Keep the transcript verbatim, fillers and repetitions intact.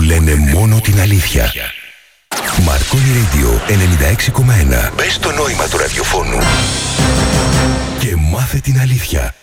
λένε μόνο την αλήθεια. Marconi Radio ενενήντα έξι κόμμα ένα. Μπες στο νόημα του ραδιοφώνου και μάθε την αλήθεια.